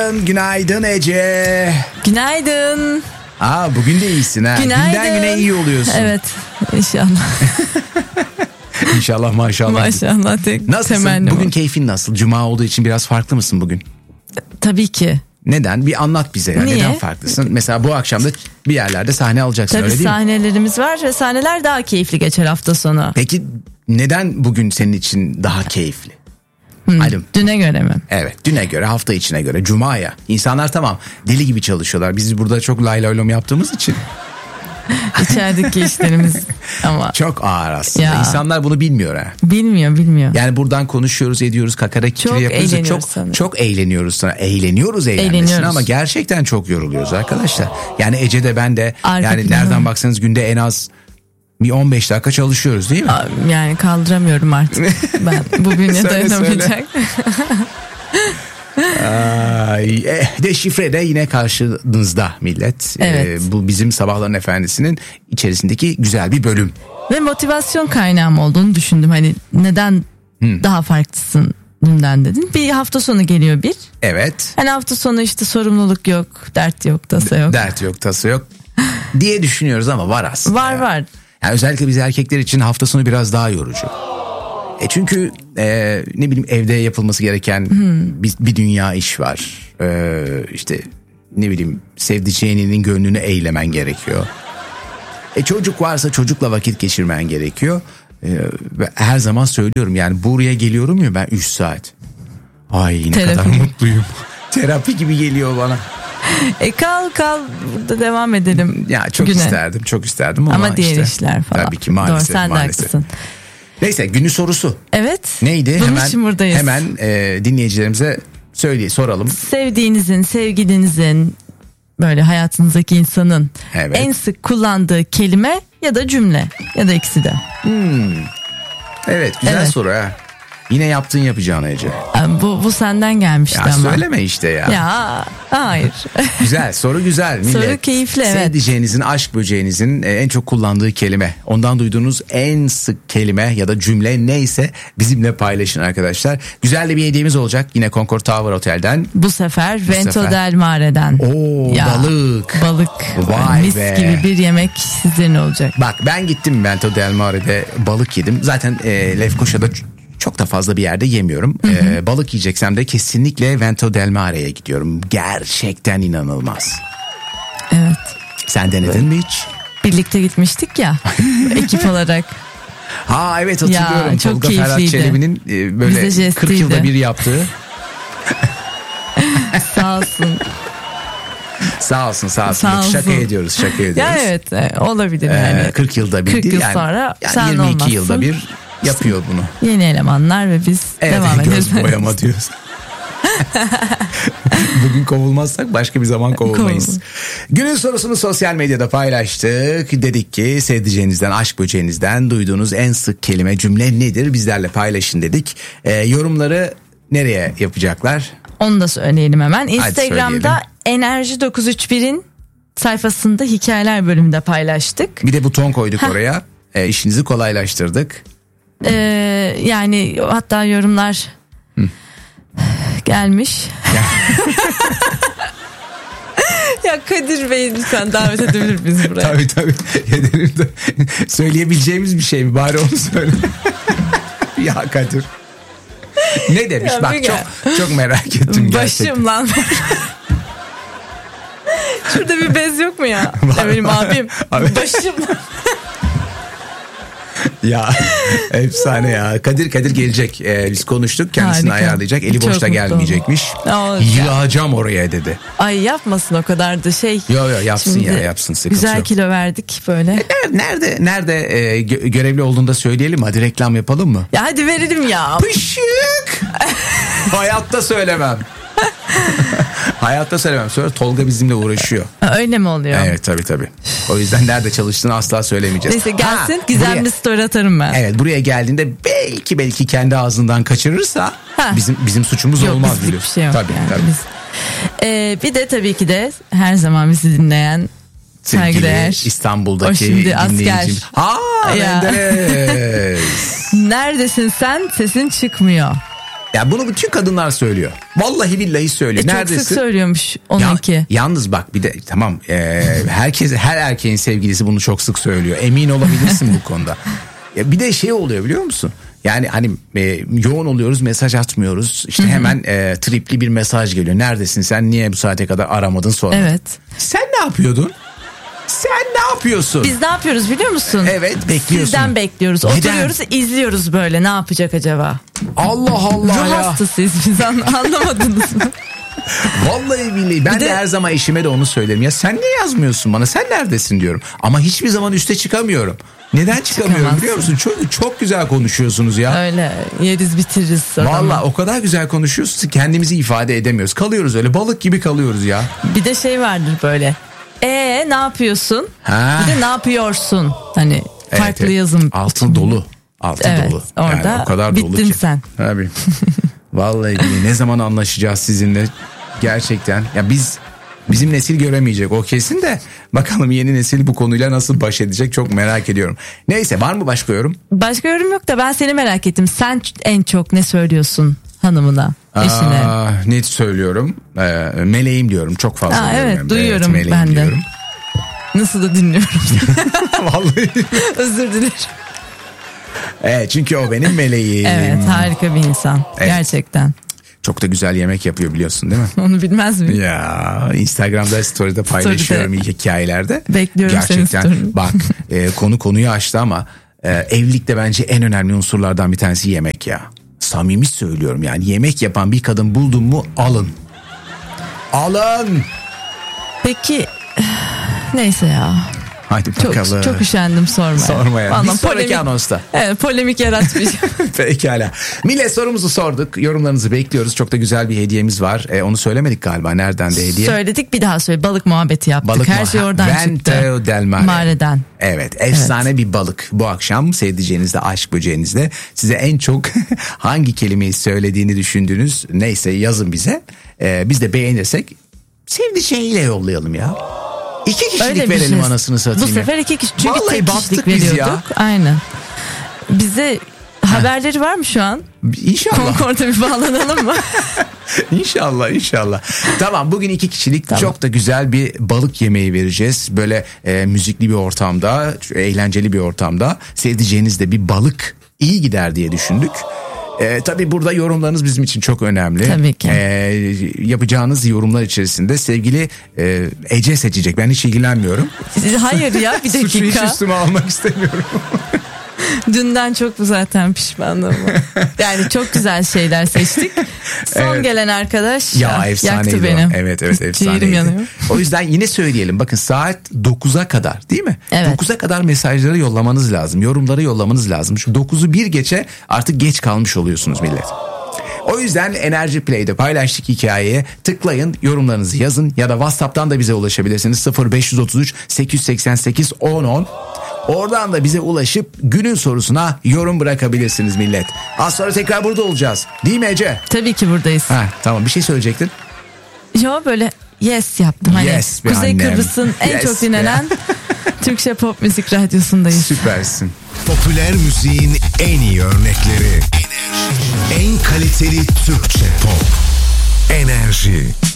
Günaydın Ece. Günaydın. Bugün de iyisin ha. Günaydın. Günden güne iyi oluyorsun. Evet, inşallah. İnşallah maşallah. Maşallah Nasılsın? temennim. Bugün keyfin nasıl? Cuma olduğu için biraz farklı mısın bugün? Tabii ki. Neden? Bir anlat bize ya. Niye? Neden farklısın? Mesela bu akşam da bir yerlerde sahne alacaksın, Tabii öyle değil mi? sahnelerimiz var ve sahneler daha keyifli geçer hafta sonu. Peki neden bugün senin için daha keyifli? Hadi. Düne göre mi? Evet, düne göre, hafta içine göre, cuma ya. İnsanlar tamam deli gibi çalışıyorlar. Biz burada çok lay lay lom yaptığımız için. İçerideki işlerimiz ama. Çok ağır aslında. Ya. İnsanlar bunu bilmiyor ha. Bilmiyor. Yani buradan konuşuyoruz, ediyoruz, kakara kikiri Çok yapıyoruz. eğleniyoruz sanırım. Çok eğleniyoruz sana. Eğleniyoruz ama gerçekten çok yoruluyoruz arkadaşlar. Yani Ece de ben de yani nereden baksanız günde en az bir 15 dakika çalışıyoruz değil mi? Yani kaldıramıyorum artık. Ben bu bünye dayanamayacak. Deşifre de yine karşınızda millet. Evet. Bu bizim Sabahların Efendisi'nin içerisindeki güzel bir bölüm. Ve motivasyon kaynağım olduğunu düşündüm. Hani neden daha farklısın dünden dedin. Bir hafta sonu geliyor bir. Evet. Hani hafta sonu işte sorumluluk yok, dert yok, tasa yok. Dert yok, tasa yok diye düşünüyoruz ama var aslında. Var. Yani özellikle biz erkekler için hafta sonu biraz daha yorucu. Çünkü ne bileyim evde yapılması gereken bir dünya iş var. İşte ne bileyim sevdiceğinin gönlünü eğlemen gerekiyor. Çocuk varsa çocukla vakit geçirmen gerekiyor. Ve her zaman söylüyorum yani buraya geliyorum ya ben 3 saat. Ay ne Terapi. kadar mutluyum. Terapi gibi geliyor bana. Kal burada devam edelim. Ya çok güne. isterdim ama diğer işte, işler falan. tabii ki maalesef. Doğru, sen de haklısın. Neyse günün sorusu. Evet. Neydi? Bunun için buradayız. Hemen dinleyicilerimize soralım. Sevdiğinizin, sevgilinizin, böyle hayatınızdaki insanın en sık kullandığı kelime ya da cümle ya da ikisi de. Evet, güzel soru ha. Yine yaptığın yapacağını Ece. Bu senden gelmişti Ya ama. söyleme işte ya. Ya hayır. Güzel, soru güzel. Millet, soru keyifli, evet. Sevdiceğinizin, aşk böceğinizin en çok kullandığı kelime. Ondan duyduğunuz en sık kelime ya da cümle neyse bizimle paylaşın arkadaşlar. Güzel de bir hediyemiz olacak yine Concord Tower Otel'den. Bu sefer Vento del Mare'den. Balık. Vay mis be. gibi bir yemek sizlerin olacak. Bak ben gittim Vento del Mare'de balık yedim. Zaten Lefkoşa'da çok da fazla bir yerde yemiyorum. Balık yiyeceksem de kesinlikle Vento del Mare'ye gidiyorum. Gerçekten inanılmaz. Evet. Sen denedin mi hiç? Birlikte gitmiştik ya ekip olarak. Evet hatırlıyorum. Ya, çok Tolga Ferhat keyifliydi. Çelebi'nin böyle 40 yılda bir yaptığı. Sağ olsun. Sağ olsun. Sağ olsun. Şaka ediyoruz. Ya evet olabilir yani. 40 yılda bir 40 değil yıl yani, sonra sen 22 olmazsın. yılda bir yapıyor bunu. Yeni elemanlar ve biz devam ederiz. Göz boyama diyoruz. Bugün kovulmazsak başka bir zaman kovulmayız. Günün sorusunu sosyal medyada paylaştık. Dedik ki sevdiceğinizden, aşk böceğinizden duyduğunuz en sık kelime, cümle nedir? Bizlerle paylaşın dedik. Yorumları nereye yapacaklar? Onu da söyleyelim hemen. Instagram'da söyleyelim. Enerji 931'in sayfasında hikayeler bölümünde paylaştık. Bir de buton koyduk oraya. İşinizi kolaylaştırdık. Yani hatta yorumlar gelmiş. Ya Kadir Bey lütfen davet edebilir miyiz buraya? Tabii. Ederim de. Söyleyebileceğimiz bir şey mi? Bari onu söyle. Ya Kadir. Ne demiş? Ya bak çok merak ettim gerçekten. Başım lan. Şurada bir bez yok mu ya? Benim abim. Başım. Ya efsane ya. Kadir gelecek. Biz konuştuk. Kendisini Harika. ayarlayacak. Eli Çok boşta gelmeyecekmiş. Yığacağım oraya dedi. Ay yapmasın o kadar da şey. Yo yapsın şimdi ya yapsın. Güzel yok. kilo verdik böyle. Nerede görevli olduğunda söyleyelim. Hadi reklam yapalım mı? Ya hadi verelim ya. Pışık. Hayatta söylemem. Hayatta söylemem. Sonra Tolga bizimle uğraşıyor. Öyle mi oluyor? Evet tabii. O yüzden nerede çalıştığını asla söylemeyeceğiz. Neyse gelsin gizemli story atarım ben. Evet buraya geldiğinde belki kendi ağzından kaçırırsa bizim suçumuz yok, olmaz bizlik biliyorsun. Bir şey yok tabii. Bir de tabii ki de her zaman bizi dinleyen saygıdeğer İstanbul'daki o şimdi asker. Menderes. Neredesin sen? Sesin çıkmıyor. Ya bunu bütün kadınlar söylüyor. Vallahi billahi söylüyor. Neredesin? Çok sık söylüyormuş onunki. Yalnız bak bir de tamam her erkeğin sevgilisi bunu çok sık söylüyor. Emin olabilirsin bu konuda. Ya bir de şey oluyor biliyor musun? Yani hani yoğun oluyoruz, mesaj atmıyoruz. İşte hemen tripli bir mesaj geliyor. Neredesin sen? Niye bu saate kadar aramadın sonra? Evet. Sen ne yapıyordun? Sen ne yapıyorsun? Biz ne yapıyoruz biliyor musun? Evet, bekliyorsun. Sizden bekliyoruz. Neden? Oturuyoruz, izliyoruz böyle. Ne yapacak acaba? Allah Allah ya. Ruh hastasıyız biz, anlamadınız mı? Vallahi billahi ben de her zaman eşime de onu söylerim. Ya sen niye yazmıyorsun bana? Sen neredesin diyorum. Ama hiçbir zaman üste çıkamıyorum. Neden çıkamıyorum biliyor musun? Çok güzel konuşuyorsunuz ya. Öyle yeriz bitiririz. Valla o kadar güzel konuşuyorsunuz ki kendimizi ifade edemiyoruz. Kalıyoruz öyle balık gibi kalıyoruz ya. Bir de şey vardır böyle. Ne yapıyorsun? Ha. Bir de ne yapıyorsun? Hani farklı evet. Yazım. Altın dolu. Altın evet, dolu. Orada yani o kadar bittin dolu ki. Sen. Tabii. Vallahi ne zaman anlaşacağız sizinle? Gerçekten. Ya bizim nesil göremeyecek o kesin de bakalım yeni nesil bu konuyla nasıl baş edecek çok merak ediyorum. Neyse var mı başka yorum? Başka yorum yok da ben seni merak ettim. Sen en çok ne söylüyorsun hanımına, eşine? Ne söylüyorum? Meleğim diyorum çok fazla. Evet duyuyorum evet, ben de. Diyorum. Nasıl da dinliyorum. Vallahi. Özür dilerim. Evet çünkü o benim meleğim. Evet harika bir insan evet. Gerçekten. Çok da güzel yemek yapıyor biliyorsun değil mi? Onu bilmez miyim? Ya Instagram'da story'de paylaşıyorum ilk hikayelerde. Bekliyorum gerçekten, senin story'ni. Bak konuyu açtı ama evlilikte bence en önemli unsurlardan bir tanesi yemek ya. Samimi söylüyorum yani yemek yapan bir kadın buldun mu alın. Alın. Peki neyse ya. Hadi bakalım. Çok üşendim sormaya. Sormaya. Bir sonraki anonsta. Evet polemik yaratmayacağım. Pekala. Millet sorumuzu sorduk. Yorumlarınızı bekliyoruz. Çok da güzel bir hediyemiz var. Onu söylemedik galiba. Nereden de hediye? Söyledik bir daha söyle. Balık muhabbeti yaptık. Her şey oradan çıktı. Vento del Mare. Mare'den. Evet. Efsane bir balık. Bu akşam sevdiceğinizde, aşk böceğinizde size en çok hangi kelimeyi söylediğini düşündüğünüz neyse yazın bize. Biz de beğenirsek sevdiceğiyle yollayalım ya. 2 kişilik verelim şey. Anasını satayım. Bu sefer 2 kişi çünkü vallahi tek kişilik veriyorduk. Ya. Aynen. Bize haberleri var mı şu an? İnşallah. Concord'a bir bağlanalım mı? İnşallah. Tamam bugün 2 kişilik tamam. Çok da güzel bir balık yemeği vereceğiz. Böyle müzikli bir ortamda, eğlenceli bir ortamda. Sevdiceğinizde bir balık iyi gider diye düşündük. Tabii burada yorumlarınız bizim için çok önemli. Tabii ki. Yapacağınız yorumlar içerisinde sevgili Ece seçecek. Ben hiç ilgilenmiyorum. Hayır ya bir dakika. Suçu hiç üstüme almak istemiyorum. Dünden çok zaten pişmanım. Yani çok güzel şeyler seçtik. Son evet. Gelen arkadaş yaktı beni. Evet efsaneydi. O yüzden yine söyleyelim. Bakın saat 9'a kadar değil mi? Evet. 9'a kadar mesajları yollamanız lazım. Yorumları yollamanız lazım. Şu 9'u bir geçe artık geç kalmış oluyorsunuz millet. O yüzden Enerji Play'de paylaştık hikayeye tıklayın, yorumlarınızı yazın ya da WhatsApp'tan da bize ulaşabilirsiniz. 0533 888 1010. Oradan da bize ulaşıp günün sorusuna yorum bırakabilirsiniz millet. Az sonra tekrar burada olacağız. Değil mi Ece? Tabii ki buradayız. Tamam bir şey söyleyecektin. Yo böyle yes yaptım. Hani yes be Kuzey annem. Kıbrıs'ın en çok dinlenen Türkçe pop müzik radyosundayız. Süpersin. Popüler müziğin en iyi örnekleri. En kaliteli Türkçe pop. Enerji.